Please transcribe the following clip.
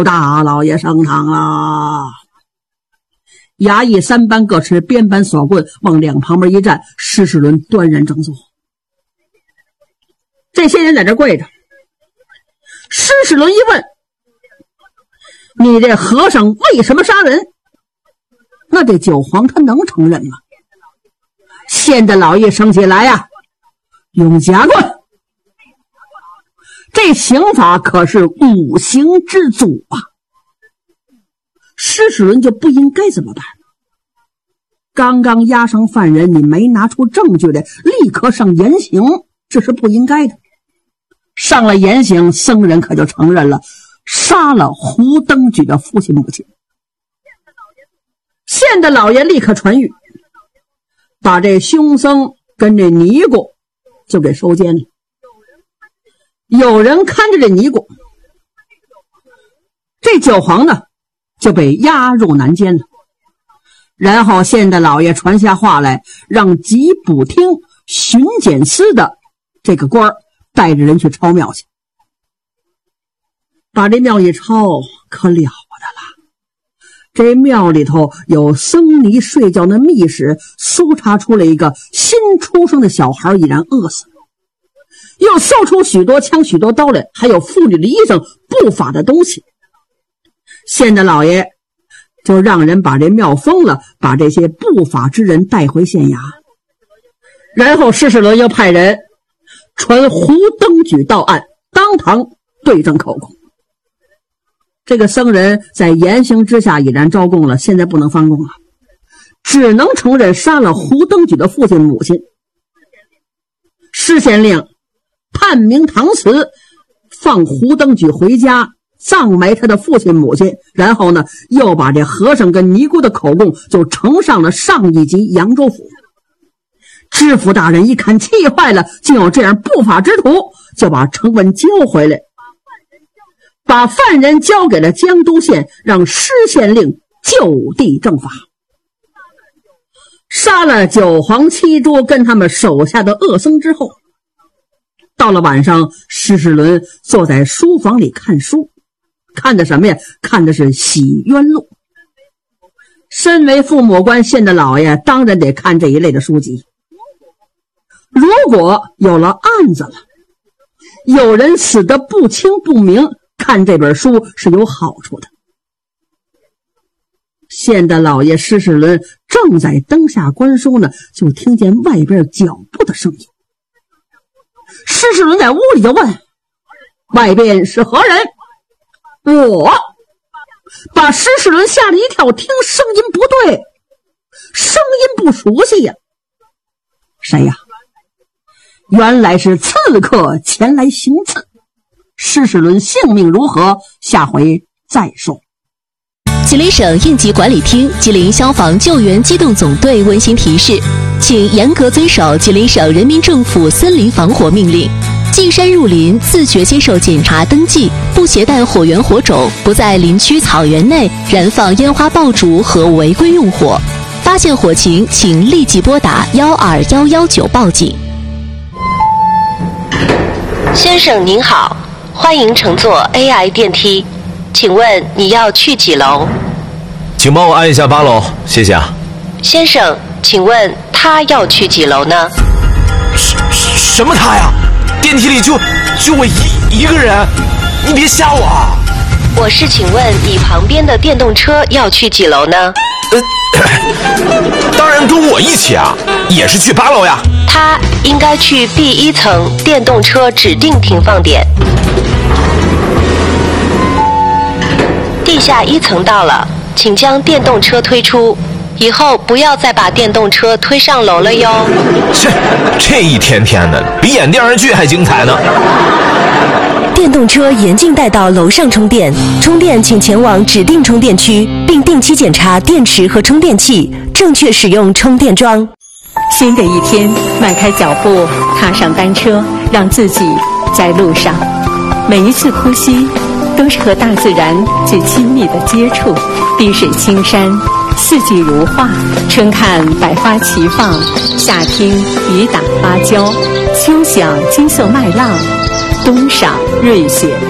大老爷升堂啦！衙役三班各持鞭板锁棍，往两旁边一站，施世伦端然正坐。这些人在这跪着。施世伦一问：“你这和尚为什么杀人？”那这九皇他能承认吗？县的老爷生起来呀，用夹棍。这刑法可是五刑之祖啊！施世伦就不应该这么办。刚刚押上犯人，你没拿出证据来，立刻上严刑，这是不应该的。上了严刑，僧人可就承认了杀了胡登举的父亲母亲。县的老爷立刻传谕，把这凶僧跟这尼姑就给收监了。有人看着这尼姑，这九皇呢就被押入南监了。然后县的老爷传下话来，让缉捕厅巡检司的这个官带着人去抄庙去。把这庙一抄，可了不得了。这庙里头有僧尼睡觉的密室，搜查出了一个新出生的小孩已然饿死，又搜出许多枪许多刀来，还有妇女的衣裳不法的东西。县的老爷就让人把这庙封了，把这些不法之人带回县衙。然后施世伦又派人传胡登举到案，当堂对证口供。这个僧人在严刑之下已然招供了，现在不能翻供了，只能承认杀了胡登举的父亲母亲。施县令判明堂词，放胡登举回家葬埋他的父亲母亲，然后呢又把这和尚跟尼姑的口供就呈上了上一级扬州府。知府大人一看气坏了，竟有这样不法之徒，就把呈文交回来，把犯人交给了江都县，让施县令就地正法。杀了九皇七珠跟他们手下的恶僧之后，到了晚上，施世伦坐在书房里看书，看的什么呀？看的是《洗冤录》。身为父母官，县的老爷当然得看这一类的书籍。如果有了案子了，有人死得不清不明，看这本书是有好处的。县的老爷施世伦正在灯下观书呢，就听见外边脚步的声音。施世伦在屋里就问：“外边是何人？”我把施世伦吓了一跳，听声音不对，声音不熟悉呀。谁呀？原来是刺客前来行刺。施世伦性命如何，下回再说。 吉林省应急管理厅、吉林消防救援机动总队温馨提示，请严格遵守吉林省人民政府森林防火命令，进山入林自觉接受检查登记，不携带火源火种，不在林区草原内燃放烟花爆竹和违规用火。发现火情，请立即拨打12119报警。 先生您好，欢迎乘坐 AI 电梯，请问你要去几楼？ 请帮我按一下8楼，谢谢啊。 先生，请问他要去几楼呢？ 什么他呀？电梯里就我一个人，你别吓我啊！ 我是请问你旁边的电动车要去几楼呢？ 当然跟我一起啊，也是去8楼呀。 他应该去B1层电动车指定停放点。地下1层到了，请将电动车推出，以后不要再把电动车推上楼了哟。 这一天天的，比演电视剧还精彩呢。 电动车严禁带到楼上充电，充电请前往指定充电区，并定期检查电池和充电器，正确使用充电桩。 新的一天，迈开脚步，踏上单车，让自己在路上。每一次呼吸，都是和大自然最亲密的接触。碧水青山，四季如画，春看百花齐放，夏听雨打芭蕉，秋享金色麦浪，冬赏瑞雪。